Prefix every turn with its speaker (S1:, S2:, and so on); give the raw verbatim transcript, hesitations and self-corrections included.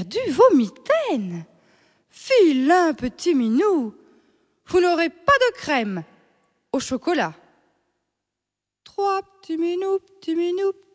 S1: perdu vos mitaines. Vilain petit minou, vous n'aurez pas de crème au chocolat. Trois petits minous, petits minous,